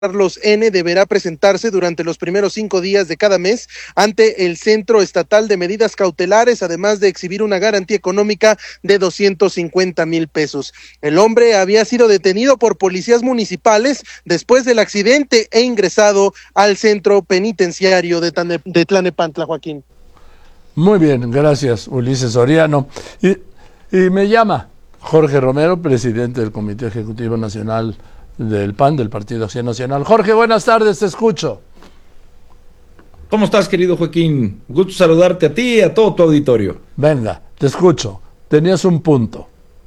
Carlos N. deberá presentarse durante los primeros 5 días de cada mes ante el Centro Estatal de Medidas Cautelares, además de exhibir una garantía económica de 250,000 pesos. El hombre había sido detenido por policías municipales después del accidente e ingresado al centro penitenciario de Tlalnepantla, Joaquín. Muy bien, gracias, Ulises Soriano. Y me llama Jorge Romero, presidente del Comité Ejecutivo Nacional del PAN, del Partido Acción Nacional. Jorge, buenas tardes, te escucho. ¿Cómo estás, querido Joaquín? Gusto saludarte a ti y a todo tu auditorio. Venga, te escucho. Tenías un punto.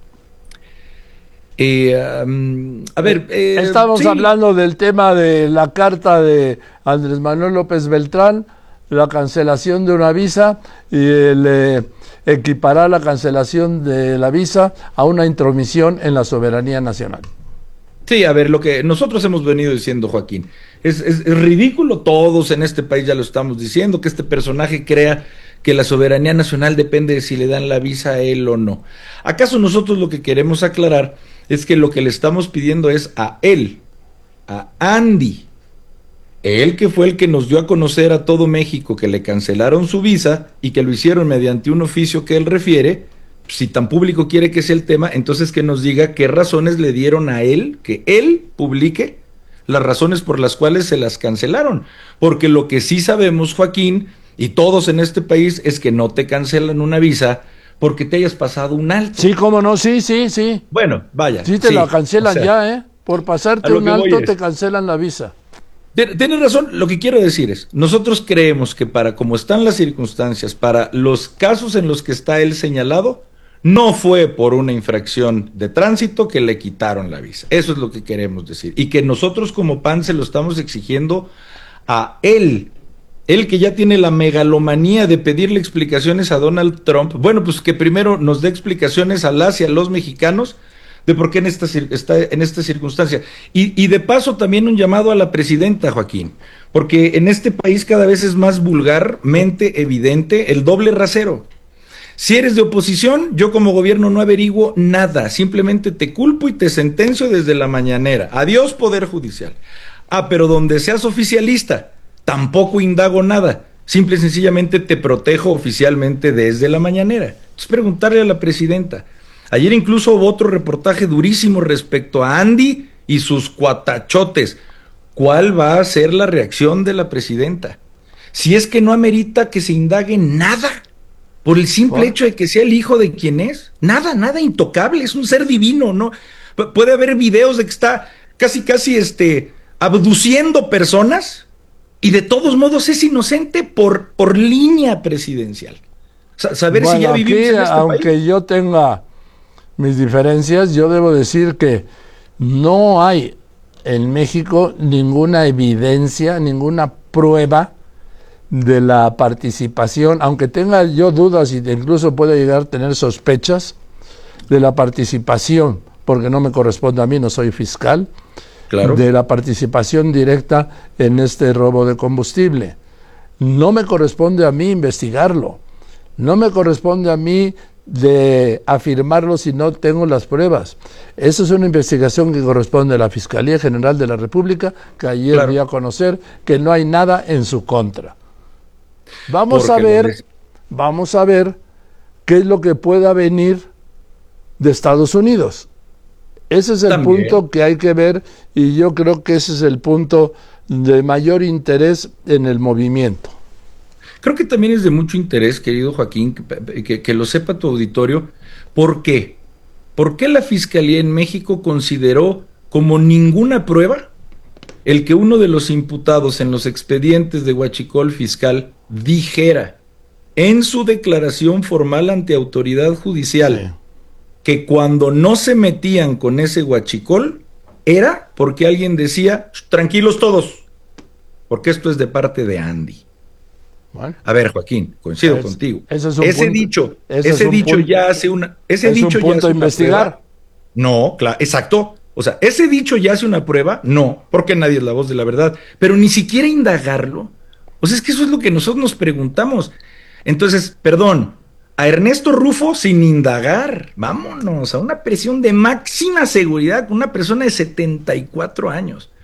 Estábamos sí, hablando del tema de la carta de Andrés Manuel López Beltrán, la cancelación de una visa y equiparar la cancelación de la visa a una intromisión en la soberanía nacional. Sí, a ver, lo que nosotros hemos venido diciendo, Joaquín, es ridículo, todos en este país ya lo estamos diciendo, que este personaje crea que la soberanía nacional depende de si le dan la visa a él o no. ¿Acaso nosotros lo que queremos aclarar es que lo que le estamos pidiendo es a él, a Andy, él que fue el que nos dio a conocer a todo México que le cancelaron su visa y que lo hicieron mediante un oficio que él refiere? Si tan público quiere que sea el tema, entonces que nos diga qué razones le dieron a él, que él publique las razones por las cuales se las cancelaron. Porque lo que sí sabemos, Joaquín, y todos en este país, es que no te cancelan una visa porque te hayas pasado un alto. Sí, cómo no, sí. Bueno, vaya. Sí, te la cancelan ya, Por pasarte un alto te cancelan la visa. Tienes razón, lo que quiero decir es, nosotros creemos que para como están las circunstancias, para los casos en los que está él señalado, no fue por una infracción de tránsito que le quitaron la visa. Eso es lo que queremos decir. Y que nosotros como PAN se lo estamos exigiendo a él. Él que ya tiene la megalomanía de pedirle explicaciones a Donald Trump. Bueno, pues que primero nos dé explicaciones a las y a los mexicanos de por qué está en esta circunstancia. Y de paso también un llamado a la presidenta, Joaquín. Porque en este país cada vez es más vulgarmente evidente el doble rasero. Si eres de oposición, yo como gobierno no averiguo nada, simplemente te culpo y te sentencio desde la mañanera. Adiós Poder Judicial. Pero donde seas oficialista, tampoco indago nada, simple y sencillamente te protejo oficialmente desde la mañanera. Es preguntarle a la presidenta. Ayer incluso hubo otro reportaje durísimo respecto a Andy y sus cuatachotes. ¿Cuál va a ser la reacción de la presidenta? Si es que no amerita que se indague nada. Por el simple hecho de que sea el hijo de quien es. Nada intocable, es un ser divino, ¿no? Puede haber videos de que está casi abduciendo personas y de todos modos es inocente por línea presidencial. Saber si ya vivimos en este aunque país. Yo tenga mis diferencias, yo debo decir que no hay en México ninguna evidencia, ninguna prueba de la participación, aunque tenga yo dudas y incluso pueda llegar a tener sospechas de la participación, porque no me corresponde a mí, no soy fiscal, claro, de la participación directa en este robo de combustible. No me corresponde a mí investigarlo, no me corresponde a mí de afirmarlo si no tengo las pruebas. Esa es una investigación que corresponde a la Fiscalía General de la República, que ayer dio a conocer que no hay nada en su contra. Vamos a ver qué es lo que pueda venir de Estados Unidos. Ese es el punto que hay que ver y yo creo que ese es el punto de mayor interés en el movimiento. Creo que también es de mucho interés, querido Joaquín, que lo sepa tu auditorio. ¿Por qué? ¿Por qué la Fiscalía en México consideró como ninguna prueba el que uno de los imputados en los expedientes de huachicol fiscal dijera en su declaración formal ante autoridad judicial que cuando no se metían con ese huachicol era porque alguien decía, tranquilos todos, porque esto es de parte de Andy? Bueno, a ver, Joaquín, coincido contigo. Ese dicho ya hace una... Ese dicho ya hace investigar. No, claro, exacto. O sea, ese dicho ya hace una prueba, no, porque nadie es la voz de la verdad, pero ni siquiera indagarlo. O sea, es que eso es lo que nosotros nos preguntamos. Entonces, perdón, a Ernesto Rufo sin indagar, vámonos, a una prisión de máxima seguridad con una persona de 74 años.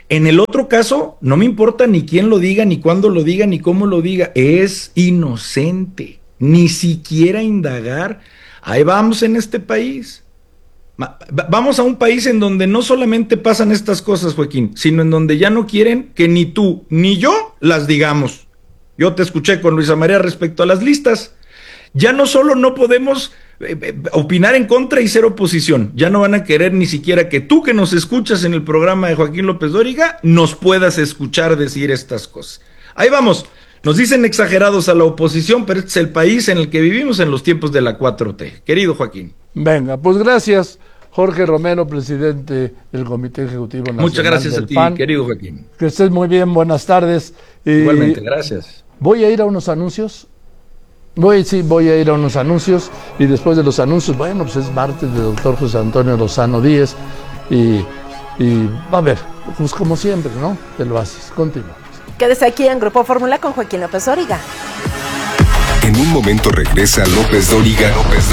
En el otro caso, no me importa ni quién lo diga, ni cuándo lo diga, ni cómo lo diga, es inocente, ni siquiera indagar. Ahí vamos en este país. Vamos a un país en donde no solamente pasan estas cosas, Joaquín, sino en donde ya no quieren que ni tú ni yo las digamos. Yo te escuché con Luisa María respecto a las listas. Ya no solo no podemos opinar en contra y ser oposición, ya no van a querer ni siquiera que tú, que nos escuchas en el programa de Joaquín López Dóriga, nos puedas escuchar decir estas cosas. Ahí vamos, nos dicen exagerados a la oposición, pero este es el país en el que vivimos en los tiempos de la 4T. Querido Joaquín. Venga, pues gracias, Jorge Romero, presidente del Comité Ejecutivo Nacional. Muchas gracias del a ti, PAN. querido Joaquín. Que estés muy bien, buenas tardes. Igualmente, gracias. Voy a ir a unos anuncios. Voy a ir a unos anuncios y después de los anuncios, bueno, pues es martes de doctor José Antonio Lozano Díez y va a ver, pues como siempre, ¿no? Te lo haces. Continuamos. Quédese aquí en Grupo Fórmula con Joaquín López Dóriga. En un momento regresa López Dóriga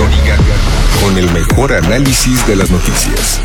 con el mejor análisis de las noticias.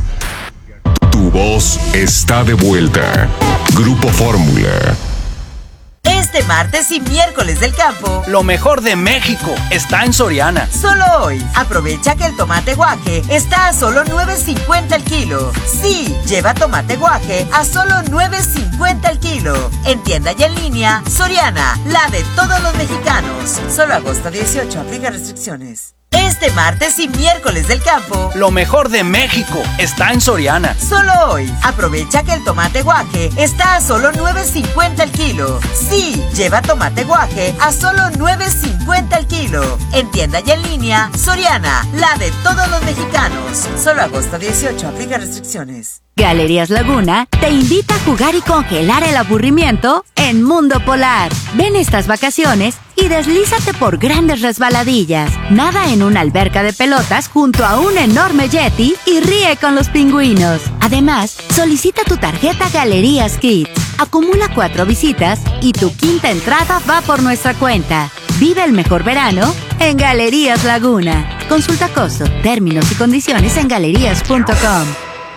Tu voz está de vuelta. Grupo Fórmula. Este martes y miércoles del campo, lo mejor de México está en Soriana. Solo hoy, aprovecha que el tomate guaje está a solo $9.50 el kilo. Sí, lleva tomate guaje a solo $9.50 el kilo. En tienda y en línea, Soriana, la de todos los mexicanos. Solo agosto 18, aplica restricciones. Este martes y miércoles del campo, lo mejor de México está en Soriana. Solo hoy, aprovecha que el tomate guaje está a solo $9.50 el kilo. Sí, lleva tomate guaje a solo $9.50 el kilo. En tienda y en línea, Soriana, la de todos los mexicanos. Solo agosto 18, aplica restricciones. Galerías Laguna te invita a jugar y congelar el aburrimiento en Mundo Polar. Ven estas vacaciones y deslízate por grandes resbaladillas. Nada en una alberca de pelotas junto a un enorme yeti y ríe con los pingüinos. Además, solicita tu tarjeta Galerías Kids. Acumula 4 visitas y tu quinta entrada va por nuestra cuenta. Vive el mejor verano en Galerías Laguna. Consulta costo, términos y condiciones en galerías.com.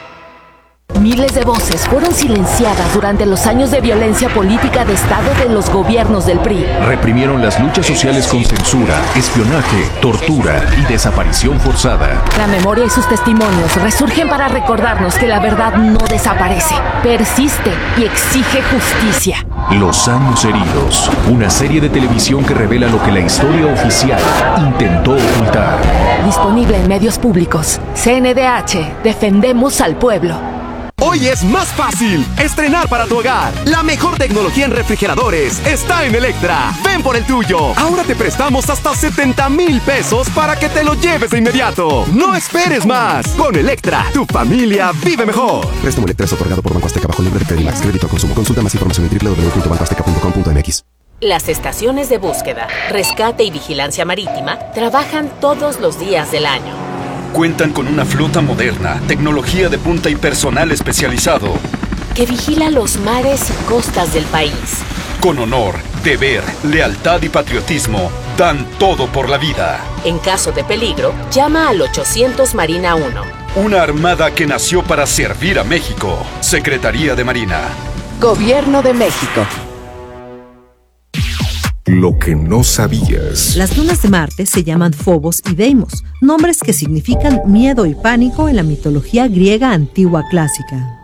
Miles de voces fueron silenciadas durante los años de violencia política de Estado de los gobiernos del PRI. Reprimieron las luchas sociales con censura, espionaje, tortura y desaparición forzada. La memoria y sus testimonios resurgen para recordarnos que la verdad no desaparece, persiste y exige justicia. Los años heridos, una serie de televisión que revela lo que la historia oficial intentó ocultar. Disponible en medios públicos. CNDH, defendemos al pueblo. Hoy es más fácil estrenar para tu hogar. La mejor tecnología en refrigeradores está en Electra. Ven por el tuyo. Ahora te prestamos hasta 70,000 pesos para que te lo lleves de inmediato. No esperes más. Con Electra, tu familia vive mejor. Préstamo Electra es otorgado por Banco Azteca bajo libre de Credimax. Crédito a consumo. Consulta más información en www.bancoazteca.com.mx. Las estaciones de búsqueda, rescate y vigilancia marítima trabajan todos los días del año. Cuentan con una flota moderna, tecnología de punta y personal especializado que vigila los mares y costas del país. Con honor, deber, lealtad y patriotismo, dan todo por la vida. En caso de peligro, llama al 800 Marina 1. Una armada que nació para servir a México. Secretaría de Marina. Gobierno de México. Lo que no sabías. Las lunas de Marte se llaman Phobos y Deimos, nombres que significan miedo y pánico en la mitología griega antigua clásica.